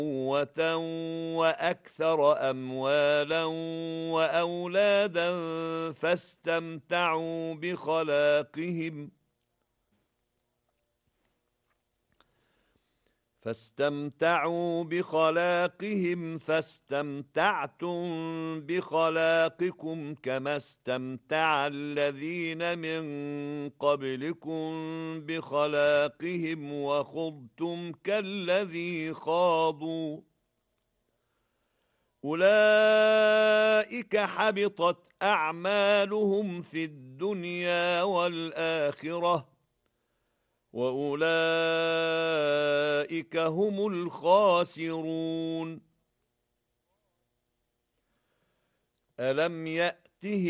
قوة وأكثر أموالا وأولادا فاستمتعوا بخلاقهم فاستمتعتم بخلاقكم كما استمتع الذين من قبلكم بخلاقهم وخضتم كالذي خاضوا أولئك حبطت أعمالهم في الدنيا والآخرة وأولئك هم الخاسرون. ألم يأتهم